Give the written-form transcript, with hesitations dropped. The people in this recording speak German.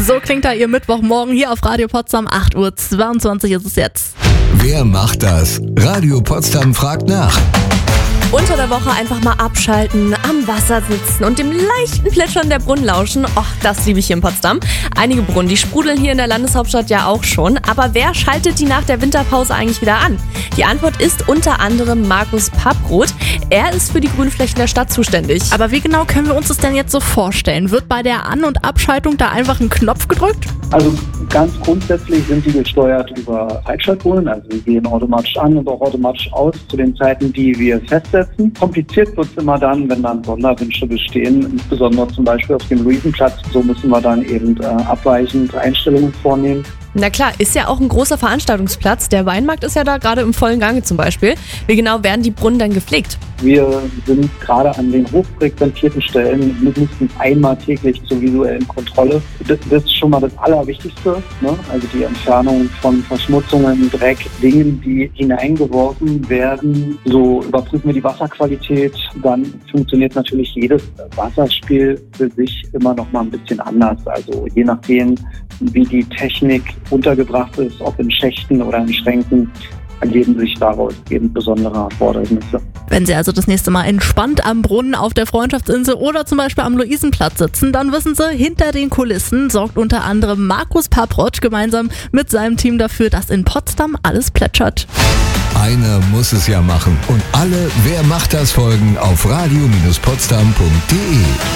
So klingt da Ihr Mittwochmorgen hier auf Radio Potsdam. 8:22 Uhr ist es jetzt. Wer macht das? Radio Potsdam fragt nach. Unter der Woche einfach mal abschalten, am Wasser sitzen und dem leichten Plätschern der Brunnen lauschen. Och, das liebe ich hier in Potsdam. Einige Brunnen, die sprudeln hier in der Landeshauptstadt ja auch schon. Aber wer schaltet die nach der Winterpause eigentlich wieder an? Die Antwort ist unter anderem Markus Papproth. Er ist für die Grünflächen der Stadt zuständig. Aber wie genau können wir uns das denn jetzt so vorstellen? Wird bei der An- und Abschaltung da einfach ein Knopf gedrückt? Also ganz grundsätzlich sind die gesteuert über Zeitschaltuhren, also die gehen automatisch an und auch automatisch aus zu den Zeiten, die wir festsetzen. Kompliziert wird es immer dann, wenn dann Sonderwünsche bestehen, insbesondere zum Beispiel auf dem Luisenplatz. So müssen wir dann eben abweichend Einstellungen vornehmen. Na klar, ist ja auch ein großer Veranstaltungsplatz. Der Weinmarkt ist ja da gerade im vollen Gange zum Beispiel. Wie genau werden die Brunnen dann gepflegt? Wir sind gerade an den hochfrequentierten Stellen mindestens einmal täglich zur visuellen Kontrolle. Das ist schon mal das Allerwichtigste, ne? Also die Entfernung von Verschmutzungen, Dreck, Dingen, die hineingeworfen werden. So überprüfen wir die Wasserqualität. Dann funktioniert natürlich jedes Wasserspiel für sich immer noch mal ein bisschen anders. Also je nachdem, wie die Technik untergebracht ist, ob in Schächten oder in Schränken, ergeben sich daraus eben besondere Erfordernisse. Wenn Sie also das nächste Mal entspannt am Brunnen auf der Freundschaftsinsel oder zum Beispiel am Luisenplatz sitzen, dann wissen Sie, hinter den Kulissen sorgt unter anderem Markus Papproth gemeinsam mit seinem Team dafür, dass in Potsdam alles plätschert. Einer muss es ja machen. Und alle Wer macht das Folgen auf radio-potsdam.de.